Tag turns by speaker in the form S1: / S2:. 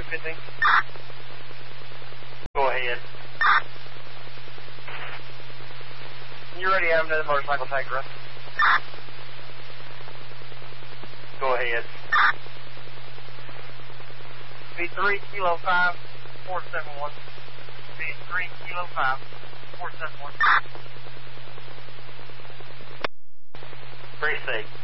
S1: 215. Go ahead. You ready to have another motorcycle tank run? Go ahead. Speed 3, kilo 5, 471. Speed 3, kilo 5, 471. Pretty safe.